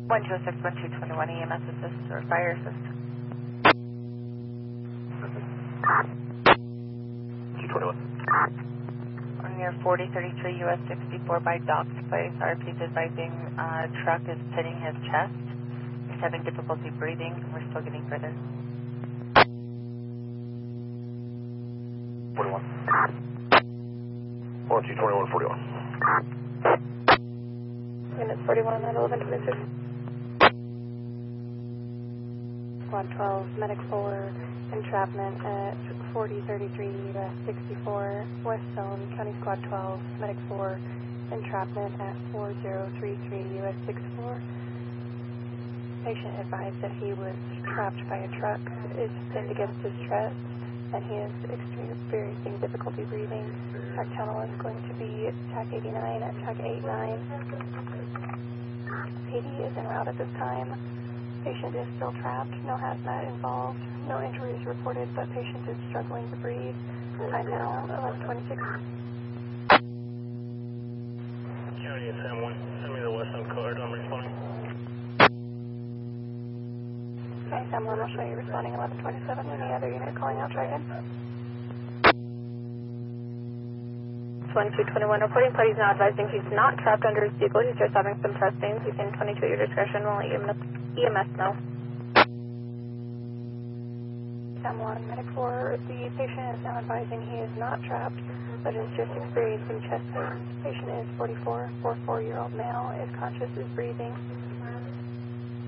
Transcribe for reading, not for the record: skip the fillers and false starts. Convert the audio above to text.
106-1221 EMS assist or fire assist. 221. We're near 4033 US 64 by Docks Place. RP's advising truck is hitting his chest. He's having difficulty breathing. We're still getting further. 41. 1221, 41. Units 41 at 1126. Squad 12, Medic 4, entrapment at 4033 US 64, West Zone, County Squad 12, Medic 4, entrapment at 4033 US 64. Patient advised that he was trapped by a truck, is pinned against his chest, and he is experiencing difficulty breathing. TAC channel is going to be TAC 89 at TAC 89. PD is en route at this time. Patient is still trapped, no hazmat involved, no injuries reported, but patient is struggling to breathe. Time now, 11:26. County is M1, send me the Western card, I'm responding. Okay, Sam 1 will show you responding 11:27. Any other unit calling out, try again. 2221 reporting, party's now advising he's not trapped under his vehicle, he's just having some testing. You can 22 at your discretion, we'll let EMS know. Sam 1, Medic 4, the patient is now advising he is not trapped, but is just experiencing chest pain. Patient is 44-year-old male, is conscious, is breathing.